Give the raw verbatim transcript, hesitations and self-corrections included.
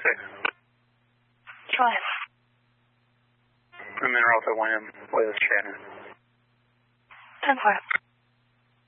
six. Go ahead. I'm in Alpha Wyndham with Shannon. ten four.